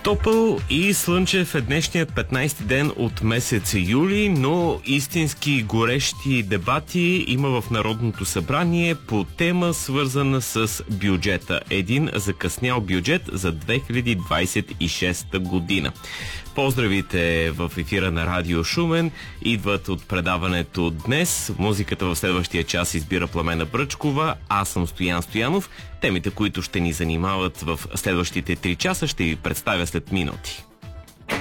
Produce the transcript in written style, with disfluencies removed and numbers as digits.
Топъл и слънчев е днешният 15-ти ден от месец юли, но истински горещи дебати има в Народното събрание по тема, свързана с бюджета. Един закъснял бюджет за 2026 година. Поздравите в ефира на Радио Шумен идват от предаването днес. Музиката в следващия час избира Пламена Бръчкова. Аз съм Стоян Стоянов. Темите, които ще ни занимават в следващите 3 часа, ще ви представя след минути.